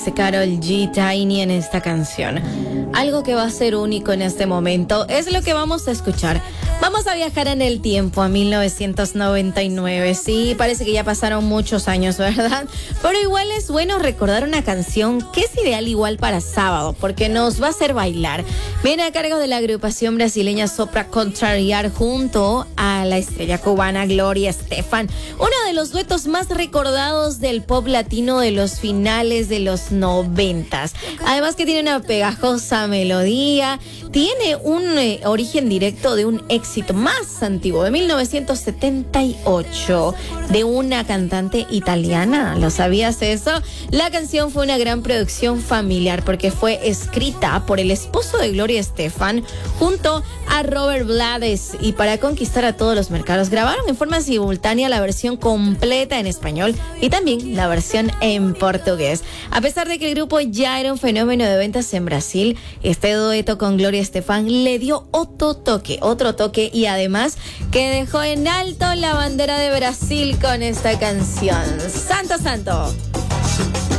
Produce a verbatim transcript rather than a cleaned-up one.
Karol G, Tiny en esta canción. Algo que va a ser único en este momento es lo que vamos a escuchar. Vamos a viajar en el tiempo a mil novecientos noventa y nueve. Sí, parece que ya pasaron muchos años, ¿verdad? Pero igual es bueno recordar una canción que es ideal igual para sábado, porque nos va a hacer bailar. Viene a cargo de la agrupación brasileña Sopra Contrariar junto a la estrella cubana Gloria Estefan. Uno de los duetos más recordados del pop latino de los finales de los noventas. Además que tiene una pegajosa melodía, tiene un eh, origen directo de un éxito más antiguo, de mil novecientos setenta y ocho, de una cantante italiana. ¿Lo sabías eso? La canción fue una gran producción familiar porque fue escrita por el esposo de Gloria Estefan junto a Robert Blades, y para conquistar a todos los mercados grabaron en forma simultánea la versión completa en español y también la versión en portugués. A pesar de que el grupo ya era un fenómeno de ventas en Brasil, este dueto con Gloria Estefan le dio otro toque, otro toque y además que dejó en alto la bandera de Brasil con esta canción. ¡Santo, santo!